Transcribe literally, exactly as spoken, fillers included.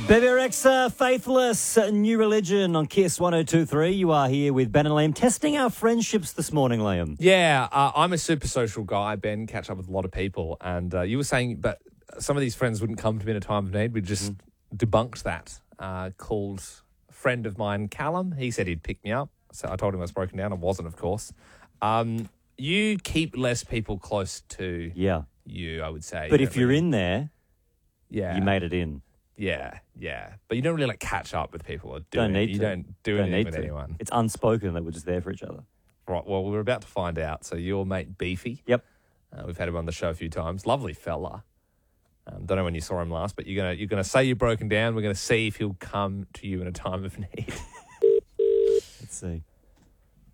Bebe Rexha, Faithless, New Religion on Kiss one oh two point three. You are here with Ben and Liam, testing our friendships this morning, Liam. Yeah, uh, I'm a super social guy, Ben, catch up with a lot of people. And uh, you were saying, but some of these friends wouldn't come to me in a time of need. We just mm. debunked that. Uh, called a friend of mine, Callum. He said he'd pick me up. So I told him I was broken down. I wasn't, of course. Um, you keep less people close to yeah. you, I would say. But you if you're really, in there, yeah, you made it in. Yeah, yeah. But you don't really like catch up with people or do don't anything. need You to. don't do don't anything need with to. anyone. It's unspoken that we're just there for each other. Right, well, we're about to find out. So your mate Beefy. Yep. Uh, we've had him on the show a few times. Lovely fella. Um, don't know when you saw him last, but you're gonna you're gonna say you're broken down. We're gonna see if he'll come to you in a time of need. Let's see.